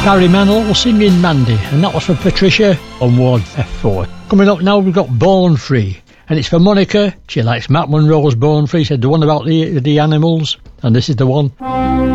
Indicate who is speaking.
Speaker 1: Barry Manilow singing Mandy, and that was for Patricia on Ward F4. Coming up now, we've got Born Free, and it's for Monica. She likes Matt Monroe's Born Free, said the one about the animals, and this is the one.